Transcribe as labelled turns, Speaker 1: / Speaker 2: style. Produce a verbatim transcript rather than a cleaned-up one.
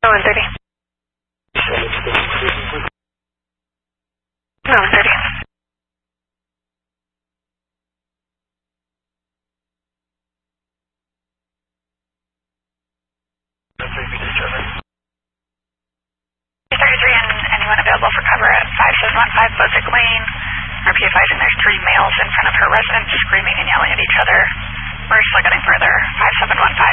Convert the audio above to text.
Speaker 1: one thirty. No, one thirty. thirty-three and anyone available for cover at five seven one five Buzzard Lane. R P advising there's three males in front of her residence screaming and yelling at each other. We're still getting further. five seven one five.